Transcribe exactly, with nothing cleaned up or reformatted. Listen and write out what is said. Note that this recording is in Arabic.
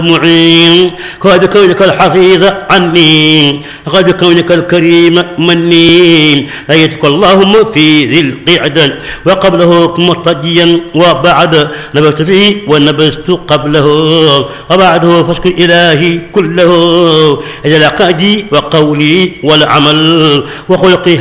معين قد كونك الحفيظ عني قد كونك الكريم مني أيتك اللهم في ذي القعدة وقبله مرتجيا وبعد نبذت فيه ونبذت قبله وبعده فاشكر إلهي كله إلى قادي وقولي والعمل وخلقي